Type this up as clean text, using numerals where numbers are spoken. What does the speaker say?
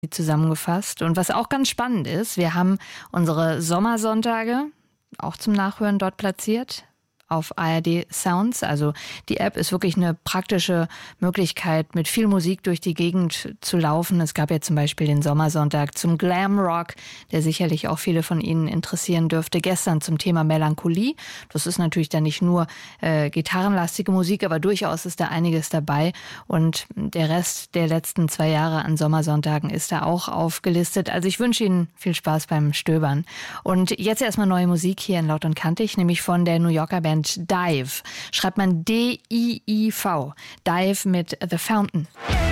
zusammengefasst. Und was auch ganz spannend ist, wir haben unsere Sommersonntage auch zum Nachhören dort platziert auf ARD Sounds. Also die App ist wirklich eine praktische Möglichkeit, mit viel Musik durch die Gegend zu laufen. Es gab ja zum Beispiel den Sommersonntag zum Glam Rock, der sicherlich auch viele von Ihnen interessieren dürfte. Gestern zum Thema Melancholie. Das ist natürlich dann nicht nur gitarrenlastige Musik, aber durchaus ist da einiges dabei. Und der Rest der letzten 2 Jahre an Sommersonntagen ist da auch aufgelistet. Also ich wünsche Ihnen viel Spaß beim Stöbern. Und jetzt erstmal neue Musik hier in Laut und Kantig, nämlich von der New Yorker Band Dive. Schreibt man D-I-I-V. Dive mit The Fountain.